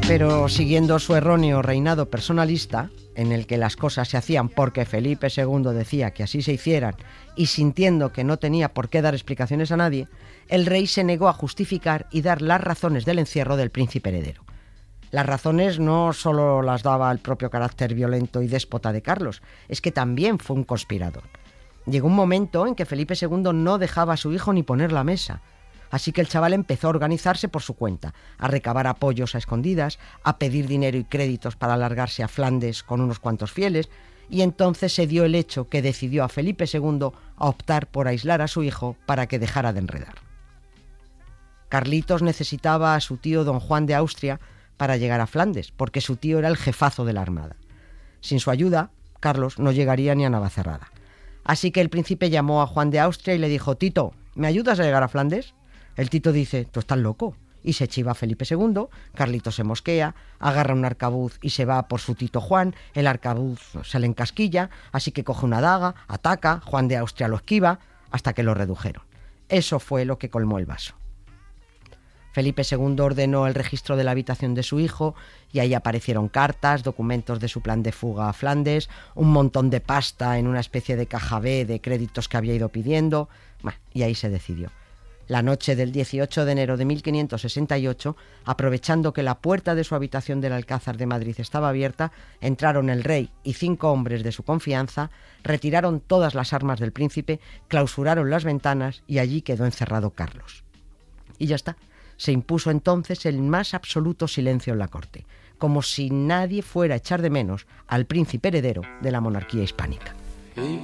Pero siguiendo su erróneo reinado personalista, en el que las cosas se hacían porque Felipe II decía que así se hicieran y sintiendo que no tenía por qué dar explicaciones a nadie, el rey se negó a justificar y dar las razones del encierro del príncipe heredero. Las razones no solo las daba el propio carácter violento y déspota de Carlos, es que también fue un conspirador. Llegó un momento en que Felipe II no dejaba a su hijo ni poner la mesa. Así que el chaval empezó a organizarse por su cuenta, a recabar apoyos a escondidas, a pedir dinero y créditos para largarse a Flandes con unos cuantos fieles, y entonces se dio el hecho que decidió a Felipe II a optar por aislar a su hijo para que dejara de enredar. Carlitos necesitaba a su tío don Juan de Austria para llegar a Flandes, porque su tío era el jefazo de la armada. Sin su ayuda, Carlos no llegaría ni a Navacerrada. Así que el príncipe llamó a Juan de Austria y le dijo: «Tito, ¿me ayudas a llegar a Flandes?». El Tito dice: «¿Tú estás loco?». Y se chiva a Felipe II, Carlitos se mosquea, agarra un arcabuz y se va por su Tito Juan, el arcabuz se le encasquilla, así que coge una daga, ataca, Juan de Austria lo esquiva, hasta que lo redujeron. Eso fue lo que colmó el vaso. Felipe II ordenó el registro de la habitación de su hijo y ahí aparecieron cartas, documentos de su plan de fuga a Flandes, un montón de pasta en una especie de caja B de créditos que había ido pidiendo, y ahí se decidió. La noche del 18 de enero de 1568, aprovechando que la puerta de su habitación del Alcázar de Madrid estaba abierta, entraron el rey y 5 hombres de su confianza, retiraron todas las armas del príncipe, clausuraron las ventanas y allí quedó encerrado Carlos. Y ya está. Se impuso entonces el más absoluto silencio en la corte, como si nadie fuera a echar de menos al príncipe heredero de la monarquía hispánica. He